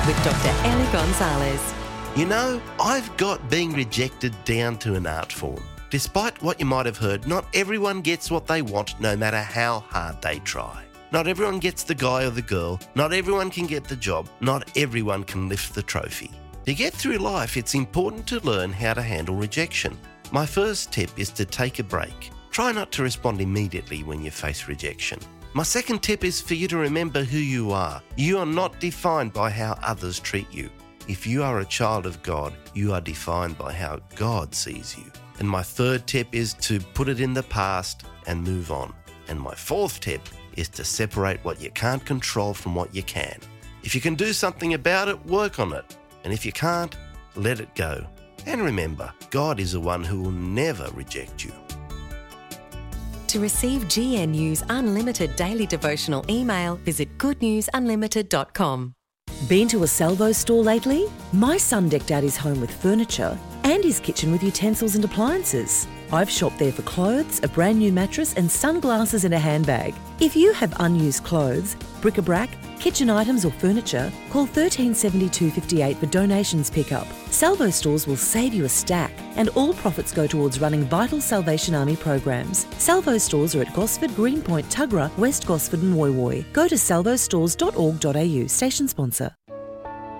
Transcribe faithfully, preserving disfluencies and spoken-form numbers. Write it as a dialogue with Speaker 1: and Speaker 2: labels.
Speaker 1: with Doctor Ellie Gonzalez.
Speaker 2: You know, I've got being rejected down to an art form. Despite what you might have heard, not everyone gets what they want no matter how hard they try. Not everyone gets the guy or the girl. Not everyone can get the job. Not everyone can lift the trophy. To get through life, it's important to learn how to handle rejection. My first tip is to take a break. Try not to respond immediately when you face rejection. My second tip is for you to remember who you are. You are not defined by how others treat you. If you are a child of God, you are defined by how God sees you. And my third tip is to put it in the past and move on. And my fourth tip is to separate what you can't control from what you can. If you can do something about it, work on it. And if you can't, let it go. And remember, God is the one who will never reject you.
Speaker 1: To receive G N U's unlimited daily devotional email, visit good news unlimited dot com.
Speaker 3: Been to a Salvo store lately? My son decked out his home with furniture and his kitchen with utensils and appliances. I've shopped there for clothes, a brand new mattress and sunglasses in a handbag. If you have unused clothes, bric-a-brac, kitchen items or furniture, call one three seven two five eight for donations pickup. Salvo stores will save you a stack and all profits go towards running vital Salvation Army programs. Salvo stores are at Gosford, Greenpoint, Tuggerah, West Gosford and Woy Woy. Go to salvo stores dot org dot a u, station sponsor.